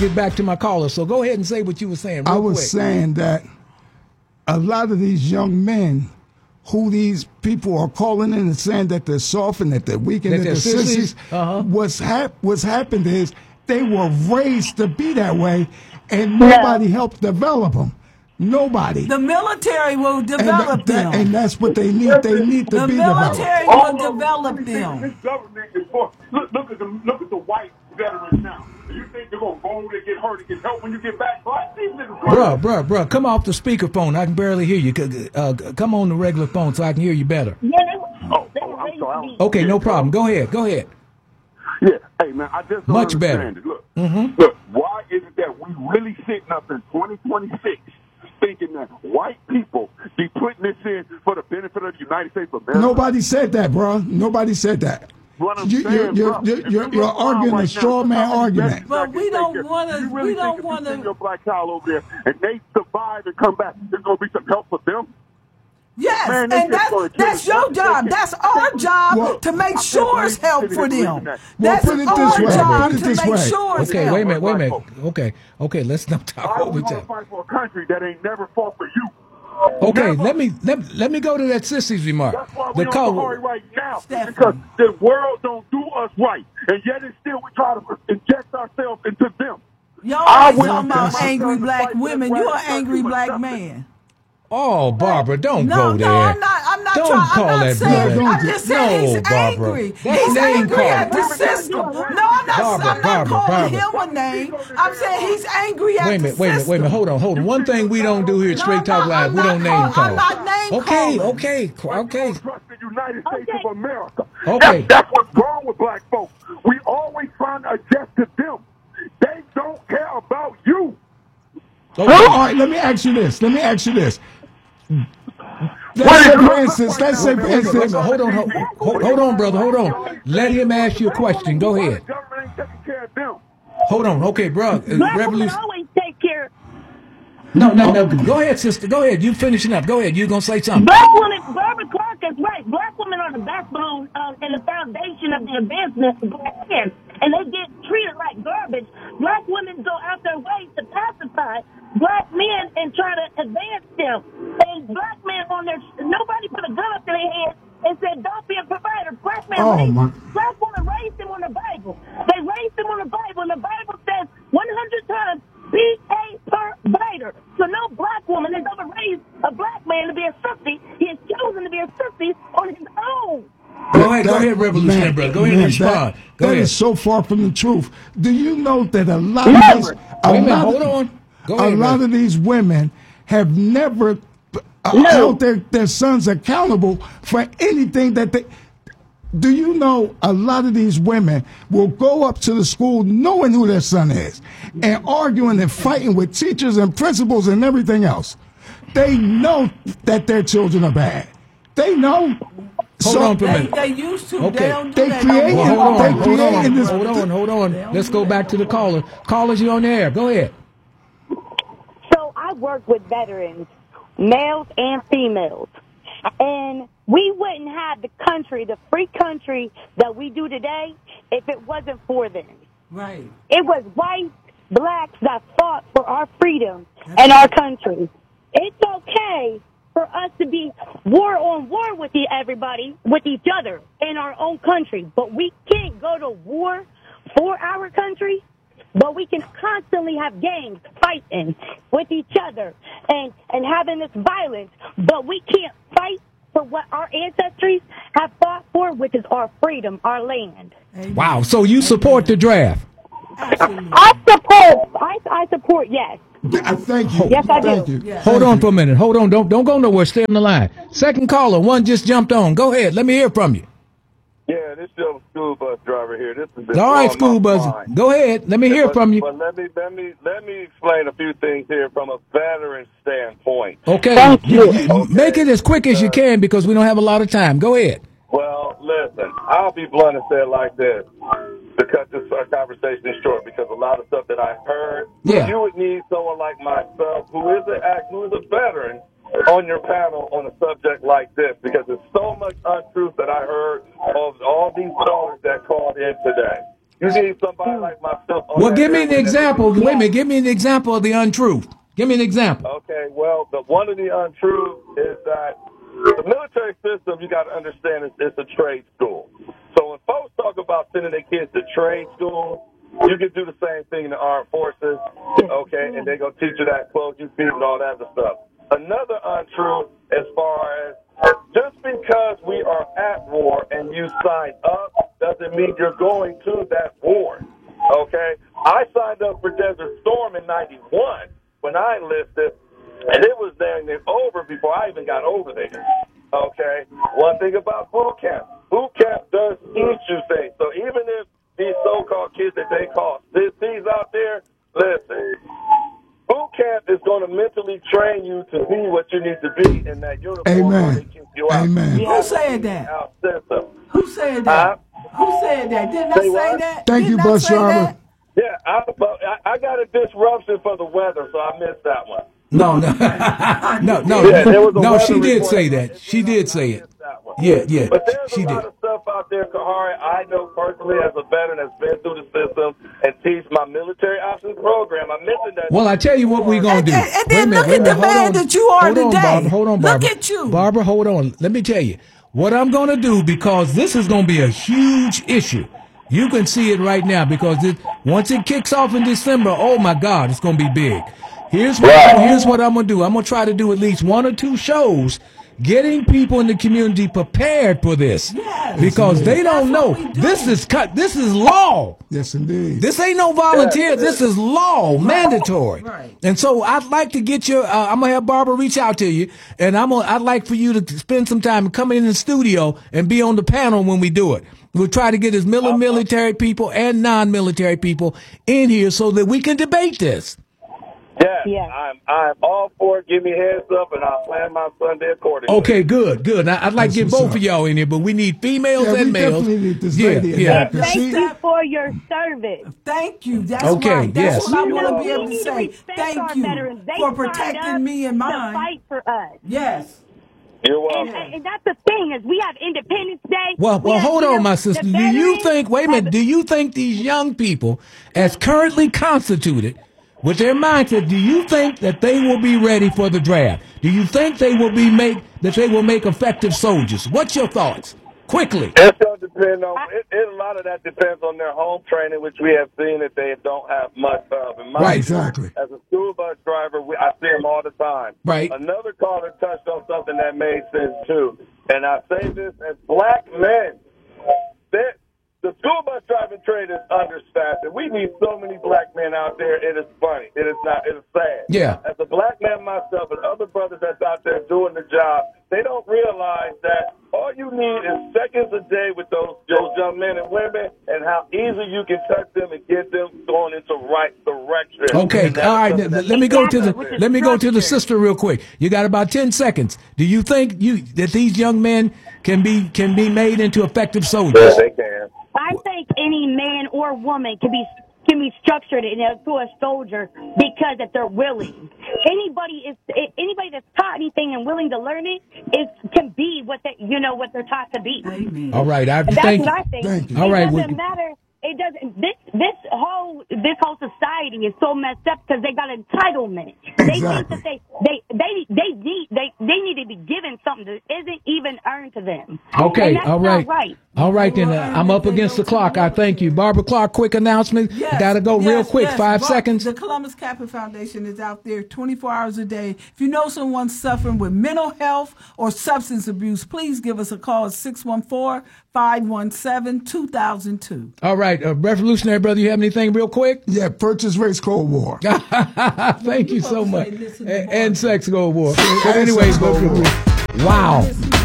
Get back to my caller. So go ahead and say what you were saying. I was saying that a lot of these young men who these people are calling in and saying that they're soft and that they're weak and that they're sissies, what's happened is they were raised to be that way, and nobody helped develop them. Nobody. The military will develop them. And that's what they need. They need to be developed. The military will develop them. This government is for, look at the white veterans now. You think they're going to go over there, get hurt, and get help when you get back? Bruh, come off the speakerphone. I can barely hear you. Come on the regular phone so I can hear you better. I'm sorry. Okay, no problem. Go ahead. Yeah, hey, man, I just don't Much understand better. It. Look, why is it that we really sitting up in 2026 thinking that white people be putting this in for the benefit of the United States of America? Nobody said that, bro. Nobody said that. You're arguing a straw man argument. But we don't want to. We don't want to. Your black child over there, and they survive and come back. There's going to be some help for them. Yes, man, and that's your job. That's our job to make sure it's help for them. That's our job to make sure it's help. Okay, wait a minute. Okay, let's not talk over each other. I want to fight for a country that ain't never fought for you. Okay, let me go to that sissy's remark. That's why we're on the hurry right now, because the world don't do us right, and yet and still we try to inject ourselves into them. Y'all talking about angry black women. You're an angry black man. Oh, Barbara, don't go there. No, I'm not don't trying. Call I'm not that saying. brother. I'm just saying he's angry. He's angry at the system. No, I'm not calling him a name. I'm saying he's angry at the system. Wait a minute. Hold on. One thing we don't do here at Straight Talk Live, we don't name call. I'm not name calling. Okay. Trust the United States of America. Okay. That's what's wrong with black folks. We always trying to adjust to them. They don't care about you. Okay. All right, let me ask you this. Let's say, for instance, hold on, brother. Hold on. Let him ask you a question. Go ahead. Hold on. Okay, bro. Revolution always take care. No. Go ahead, sister. Go ahead. You finishing up. Go ahead. You gonna say something? Black women, Barbara Clark is right. Black women are the backbone and the foundation of the advancement of black men, and they get treated like garbage. Black women go out their way to pacify black men and try to advance them. And black men nobody put a gun up to their head and said, "Don't be a provider." Black women raised them on the Bible. They raised them on the Bible, and the Bible says 100 times, "Be a provider." So no black woman has ever raised a black man to be a sissy. He has chosen to be a sissy on his own. Go ahead, Revolutionary brother. Go ahead and respond. That is so far from the truth. Do you know that a lot of these women have never held their sons accountable for anything that they... Do you know a lot of these women will go up to the school knowing who their son is and arguing and fighting with teachers and principals and everything else? They know that their children are bad. They know. Hold on for a minute. They used to. Okay. They don't do that. Hold on. Let's go back to the caller. Callers, you on the air. Go ahead. So I work with veterans, males and females. And we wouldn't have the country, the free country that we do today, if it wasn't for them. Right. It was whites, blacks that fought for our freedom and our country. It's okay for us to be war on war with everybody, with each other in our own country. But we can't go to war for our country. But we can constantly have gangs fighting with each other and having this violence. But we can't fight for what our ancestors have fought for, which is our freedom, our land. Wow. So you support the draft? Absolutely. I support, yes. Thank you. Yes, I do. Yeah. Hold on for a minute. Hold on. Don't go nowhere. Stay on the line. Second caller, one just jumped on. Go ahead. Let me hear from you. Yeah, this is your school bus driver here. This is all right, school bus. Go ahead. Let me hear from you. But let me explain a few things here from a veteran standpoint. Okay. Thank you. Make it as quick as you can because we don't have a lot of time. Go ahead. Well, listen, I'll be blunt and say it like this to cut this conversation short, because a lot of stuff that I heard, you would need someone like myself who is a veteran on your panel on a subject like this, because there's so much untruth that I heard of all these callers that called in today. You need somebody like myself. Well, give me an example. Wait a minute. Give me an example of the untruth. Give me an example. Okay, well, one of the untruths is that the military system, you got to understand, it's a trade school. So when folks talk about sending their kids to trade school, you can do the same thing in the armed forces, okay, and they're going to teach you that clothes you feed and all that other stuff. Another untruth as far as just because we are at war and you sign up doesn't mean you're going to that war, okay? I signed up for Desert Storm in 91 when I enlisted, and it was dang near over before I even got over there, okay? One thing about boot camp does teach you things. So even if these so-called kids that they call sissies out there, listen, boot camp is going to mentally train you to be what you need to be in that uniform. Amen. Amen. Who said that? Who said that? Who said that? Didn't I say that? Thank you, Bus Driver. Yeah, I got a disruption for the weather, so I missed that one. No. No, she did say that. She did say it. Yeah. But there's a lot of stuff out there, Kahari, I know personally as a veteran that's been through the system and teach my military options program. I mentioned that. Well, I tell you what we're going to do. And then look at the man that you are today. Hold on, Barbara. Look at you. Barbara, hold on. Let me tell you what I'm going to do, because this is going to be a huge issue. You can see it right now, because once it kicks off in December, oh my God, it's going to be big. Here's what I'm going to do. I'm going to try to do at least 1 or 2 shows getting people in the community prepared for this, because they don't know. This is law. Yes, indeed. This ain't no volunteer. This is law, mandatory. Right. And so I'd like to get your. I'm gonna have Barbara reach out to you, and I'd like for you to spend some time coming in the studio and be on the panel when we do it. We'll try to get as military people and non-military people in here so that we can debate this. Yeah. I'm all for it. Give me a heads up, and I'll plan my Sunday accordingly. Okay, good. I'd like to get both of y'all in here, but we need females and males. Need this lady Thank you for your service. Thank you. That's right. That's what I want to be able to say. Thank you for protecting me and mine. To fight for us. Yes. You're welcome. And that's the thing, is we have Independence Day. Well, hold on, my sister. Do you think these young people, as currently constituted, with their mindset, do you think that they will be ready for the draft? Do you think they will make effective soldiers? What's your thoughts? Quickly. It's going to depend on. A lot of that depends on their home training, which we have seen that they don't have much of. Right, exactly. As a school bus driver, I see them all the time. Right. Another caller touched on something that made sense too, and I say this as black men. The school bus driving trade is understaffed, and we need so many black men out there. It is funny. It is not. It is sad. Yeah. As a black man myself and other brothers that's out there doing the job, they don't realize that all you need is seconds a day with those young men and women, and how easy you can touch them and get them going into right direction. Okay, all right. Let me go to the sister real quick. You got about 10 seconds. Do you think that these young men can be made into effective soldiers? Yes, they can. I think any man or woman can be structured into a soldier because if they're willing. Anybody that's taught anything and willing to learn it can be what they're taught to be. Amen. All right, that's what I think. Thank you. All right, it doesn't matter. It doesn't. This whole society is so messed up because they got entitlement. Exactly. They think that they need to be given something that isn't even earned to them. Okay, and that's all right. Not right. All right, then I'm up against the clock. I thank you. Barbara Clark, quick announcement. Got to go real quick, 5 seconds. The Columbus Kappa Foundation is out there 24 hours a day. If you know someone suffering with mental health or substance abuse, please give us a call at 614-517-2002. All right, Revolutionary Brother, you have anything real quick? Yeah, purchase race Cold War. Thank you so much. And sex Cold War. But anyway, wow.